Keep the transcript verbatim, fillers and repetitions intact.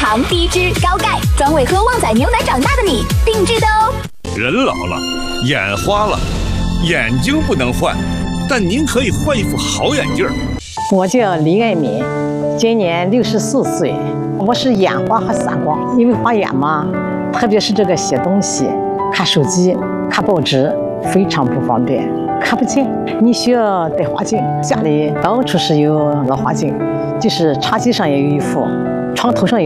糖、低脂、高钙，专为喝旺仔牛奶长大的你定制的哦。 人老了，眼花了，眼睛不能换，但您可以换一副好眼镜。 我叫李爱民，今年六十四岁。我是眼花和散光，因为花眼嘛，特别是这个写东西、看手机、看报纸非常不方便，看不见。你需要戴花镜，家里到处是有老花镜，就是茶几上也有一副，床头上有。